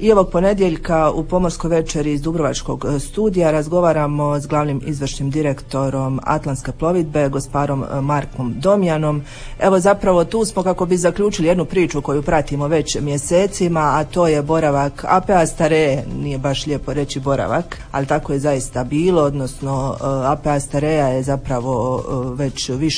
I ovog ponedjeljka u Pomorskoj večeri iz Dubrovačkog studija razgovaramo s glavnim izvršnim direktorom Atlantske plovidbe, gosparom Markom Domjanom. Evo zapravo tu smo kako bi zaključili jednu priču koju pratimo već mjesecima, a to je boravak APA Stareje. Nije baš lijepo reći boravak, ali tako je zaista bilo, odnosno APA Stareja je zapravo već više